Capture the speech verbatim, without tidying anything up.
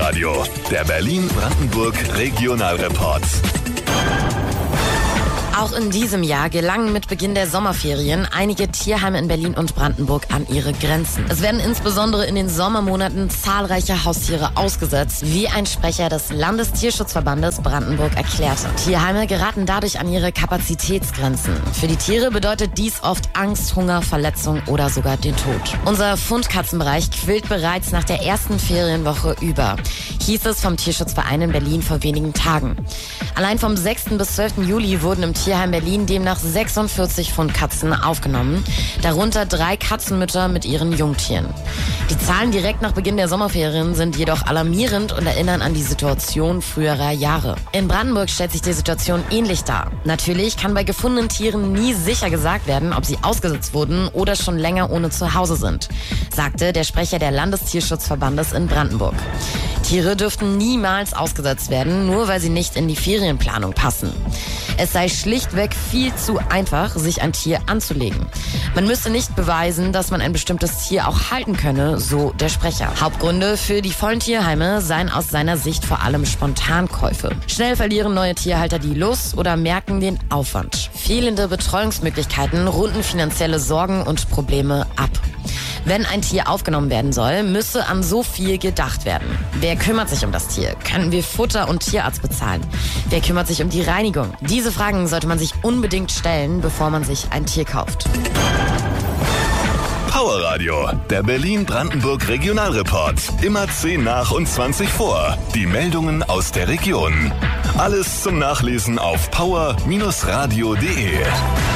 Radio, der Berlin-Brandenburg Regionalreport. Auch in diesem Jahr gelangen mit Beginn der Sommerferien einige Tierheime in Berlin und Brandenburg an ihre Grenzen. Es werden insbesondere in den Sommermonaten zahlreiche Haustiere ausgesetzt, wie ein Sprecher des Landestierschutzverbandes Brandenburg erklärte. Tierheime geraten dadurch an ihre Kapazitätsgrenzen. Für die Tiere bedeutet dies oft Angst, Hunger, Verletzung oder sogar den Tod. Unser Fundkatzenbereich quillt bereits nach der ersten Ferienwoche über, hieß es vom Tierschutzverein in Berlin vor wenigen Tagen. Allein vom sechsten bis zwölften Juli wurden im Tierheim Berlin demnach sechsundvierzig Fundkatzen aufgenommen, darunter drei Katzenmütter mit ihren Jungtieren. Die Zahlen direkt nach Beginn der Sommerferien sind jedoch alarmierend und erinnern an die Situation früherer Jahre. In Brandenburg stellt sich die Situation ähnlich dar. Natürlich kann bei gefundenen Tieren nie sicher gesagt werden, ob sie ausgesetzt wurden oder schon länger ohne Zuhause sind, sagte der Sprecher der Landestierschutzverbandes in Brandenburg. Tiere dürften niemals ausgesetzt werden, nur weil sie nicht in die Ferienplanung passen. Es sei schlichtweg viel zu einfach, sich ein Tier anzulegen. Man müsse nicht beweisen, dass man ein bestimmtes Tier auch halten könne, so der Sprecher. Hauptgründe für die vollen Tierheime seien aus seiner Sicht vor allem Spontankäufe. Schnell verlieren neue Tierhalter die Lust oder merken den Aufwand. Fehlende Betreuungsmöglichkeiten runden finanzielle Sorgen und Probleme ab. Wenn ein Tier aufgenommen werden soll, müsse an so viel gedacht werden. Wer kümmert sich um das Tier? Können wir Futter und Tierarzt bezahlen? Wer kümmert sich um die Reinigung? Diese Fragen sollte man sich unbedingt stellen, bevor man sich ein Tier kauft. Power Radio, der Berlin-Brandenburg Regionalreport. Immer zehn nach und zwanzig vor. Die Meldungen aus der Region. Alles zum Nachlesen auf power Bindestrich radio punkt de.